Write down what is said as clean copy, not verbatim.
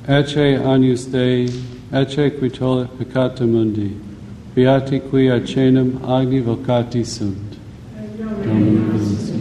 Ecce agnus Dei, ecce qui tollit peccata mundi, beati qui a cenum agni vocati sunt. Dominus